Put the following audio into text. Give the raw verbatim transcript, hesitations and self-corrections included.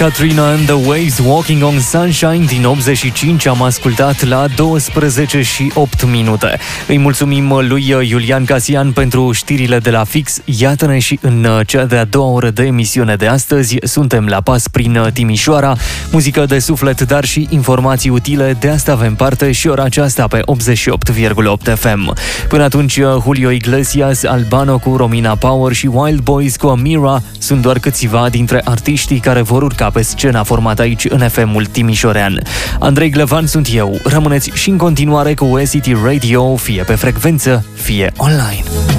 Katrina and the Waves, Walking on Sunshine din optzeci și cinci, am ascultat la douăsprezece și opt minute. Îi mulțumim lui Iulian Casian pentru știrile de la Fix. Iată-ne și în cea de-a doua oră de emisiune de astăzi. Suntem la pas prin Timișoara, muzică de suflet, dar și informații utile. De asta avem parte și ora aceasta pe optzeci și opt virgulă opt F M. Până atunci, Julio Iglesias, Albano cu Romina Power și Wild Boys cu Amira sunt doar câțiva dintre artiștii care vor urca pe scena formată aici în F M-ul timișorean. Andrei Glevan sunt eu. Rămâneți și în continuare cu S C T Radio, fie pe frecvență, fie online.